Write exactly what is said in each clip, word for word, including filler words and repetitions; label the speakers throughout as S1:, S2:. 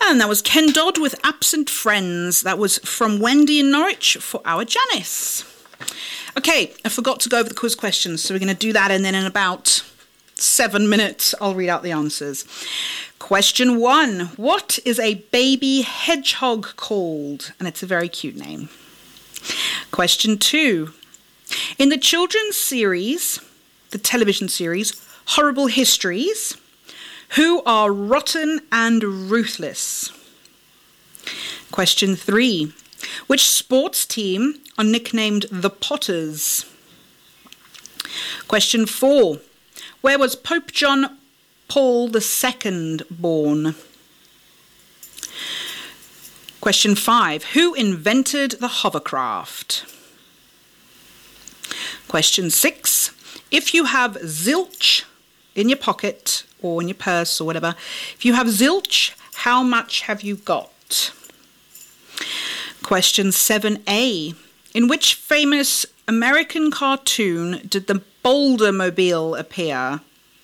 S1: And that was Ken Dodd with Absent Friends. That was from Wendy in Norwich for our Janice. Okay, I forgot to go over the quiz questions, so we're going to do that, and then in about seven minutes, I'll read out the answers. Question one, what is a baby hedgehog called? And it's a very cute name. Question two, in the children's series, the television series, Horrible Histories, who are rotten and ruthless? Question three, which sports team are nicknamed the Potters? Question four, where was Pope John Paul the Second born? Question five, who invented the hovercraft? Question six, if you have zilch in your pocket or in your purse or whatever, if you have zilch, how much have you got? Question seven A, in which famous American cartoon did the Boulder-mobile appear?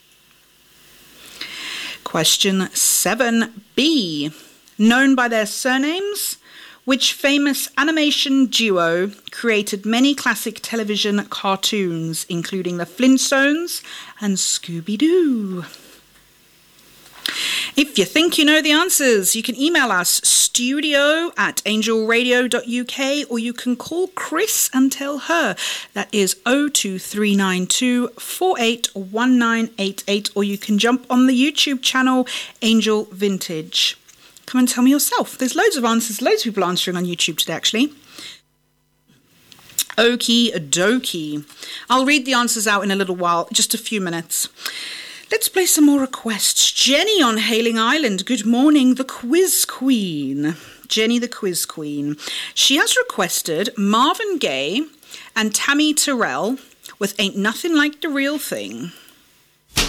S1: Question seven B, known by their surnames, which famous animation duo created many classic television cartoons, including the Flintstones and Scooby-Doo? If you think you know the answers, you can email us studio at angel radio dot U K, or you can call Chris and tell her. That is oh two three nine two, four eight one nine eight eight, or you can jump on the YouTube channel Angel Vintage. Come and tell me yourself. There's loads of answers, loads of people answering on YouTube today, actually. Okie dokie. I'll read the answers out in a little while, just a few minutes. Let's play some more requests. Jenny on Hailing Island. Good morning, the Quiz Queen. Jenny the Quiz Queen. She has requested Marvin Gaye and Tammy Terrell with Ain't Nothing Like the Real Thing.